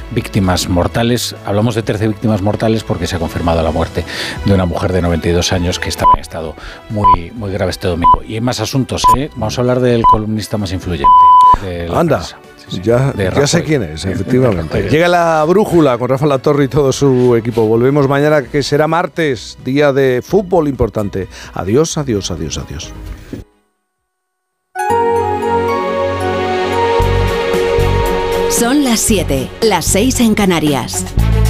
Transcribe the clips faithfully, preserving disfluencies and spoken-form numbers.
víctimas mortales. Hablamos de trece víctimas mortales porque se ha confirmado la muerte de una mujer de noventa y dos años que estaba en estado muy, muy grave este domingo. Y hay más asuntos, ¿eh? Vamos a hablar del columnista más influyente de la Anda. prensa. Sí, ya, ya sé quién es, efectivamente. Llega la brújula con Rafa Latorre y todo su equipo. Volvemos mañana, que será martes, día de fútbol importante. Adiós, adiós, adiós, adiós. Son las siete, las seis en Canarias.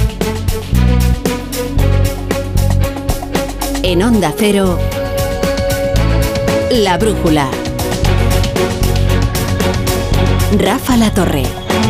En Onda Cero, La Brújula. Rafa Latorre.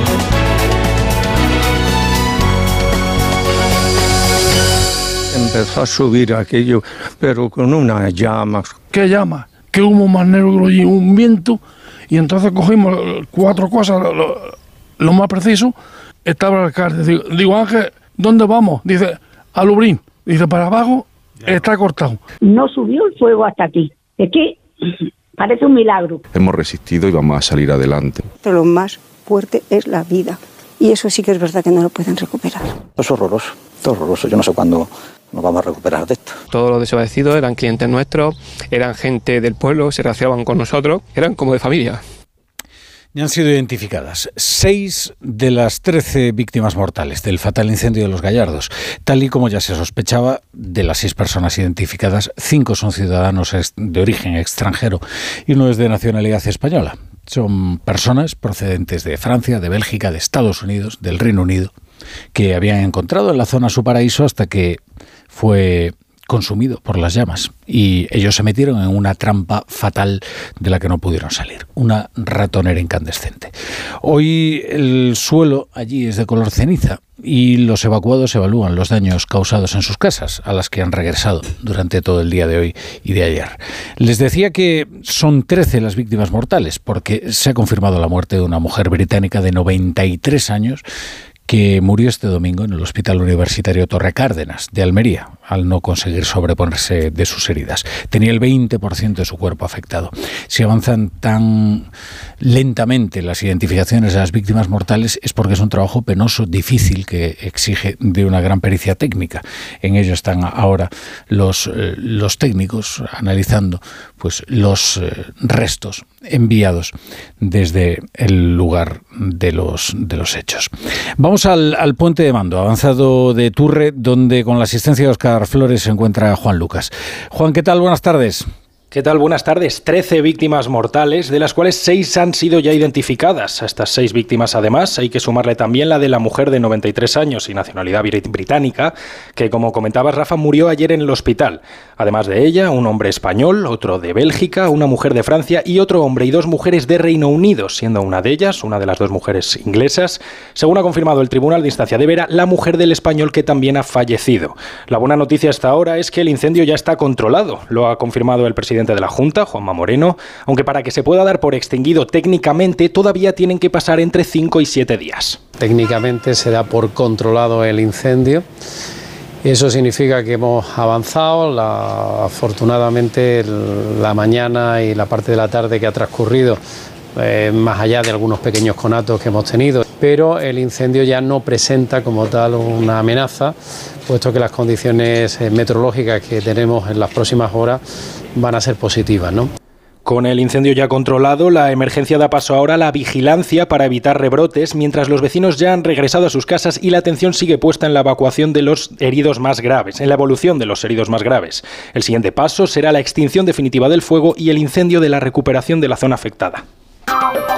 Empezó a subir aquello, pero con unas llamas. ¿Qué llamas? ¿Qué humo más negro y un viento? Y entonces cogimos cuatro cosas, lo, lo más preciso. Estaba el alcalde. Digo, digo, Ángel, ¿dónde vamos? Dice, a Lubrín. Dice, para abajo está cortado. No subió el fuego hasta aquí. Es que parece un milagro. Hemos resistido y vamos a salir adelante. Pero lo más fuerte es la vida. Y eso sí que es verdad que no lo pueden recuperar. Es horroroso, es horroroso. Yo no sé cuándo nos vamos a recuperar de esto. Todos los desaparecidos eran clientes nuestros, eran gente del pueblo, se relacionaban con nosotros, eran como de familia. Ya han sido identificadas seis de las trece víctimas mortales del fatal incendio de Los Gallardos. Tal y como ya se sospechaba, de las seis personas identificadas, cinco son ciudadanos de origen extranjero y uno es de nacionalidad española. Son personas procedentes de Francia, de Bélgica, de Estados Unidos, del Reino Unido, que habían encontrado en la zona su paraíso hasta que fue consumido por las llamas y ellos se metieron en una trampa fatal de la que no pudieron salir, una ratonera incandescente. Hoy el suelo allí es de color ceniza y los evacuados evalúan los daños causados en sus casas, a las que han regresado durante todo el día de hoy y de ayer. Les decía que son trece las víctimas mortales porque se ha confirmado la muerte de una mujer británica de noventa y tres años que murió este domingo en el Hospital Universitario Torre Cárdenas de Almería, al no conseguir sobreponerse de sus heridas. Tenía el veinte por ciento de su cuerpo afectado. Si avanzan tan lentamente las identificaciones de las víctimas mortales es porque es un trabajo penoso, difícil, que exige de una gran pericia técnica. En ello están ahora los, eh, los técnicos analizando pues, los eh, restos enviados desde el lugar de los, de los hechos. Vamos al, al puente de mando avanzado de Turre, donde con la asistencia de Óscar Flores se encuentra Juan Lucas. Juan, ¿qué tal? Buenas tardes. ¿Qué tal? Buenas tardes. trece víctimas mortales, de las cuales seis han sido ya identificadas. A estas seis víctimas, además, hay que sumarle también la de la mujer de noventa y tres años y nacionalidad británica, que, como comentabas, Rafa, murió ayer en el hospital. Además de ella, un hombre español, otro de Bélgica, una mujer de Francia y otro hombre y dos mujeres de Reino Unido, siendo una de ellas, una de las dos mujeres inglesas, según ha confirmado el Tribunal de Instancia de Vera, la mujer del español que también ha fallecido. La buena noticia hasta ahora es que el incendio ya está controlado, lo ha confirmado el presidente de la Junta, Juanma Moreno, aunque para que se pueda dar por extinguido técnicamente todavía tienen que pasar entre cinco y siete días. Técnicamente se da por controlado el incendio. Eso significa que hemos avanzado. La, afortunadamente la mañana y la parte de la tarde que ha transcurrido, eh, más allá de algunos pequeños conatos que hemos tenido, pero el incendio ya no presenta como tal una amenaza, puesto que las condiciones meteorológicas que tenemos en las próximas horas van a ser positivas, ¿no? Con el incendio ya controlado, la emergencia da paso ahora a la vigilancia para evitar rebrotes, mientras los vecinos ya han regresado a sus casas y la atención sigue puesta en la evacuación de los heridos más graves, en la evolución de los heridos más graves. El siguiente paso será la extinción definitiva del fuego y el incendio de la recuperación de la zona afectada.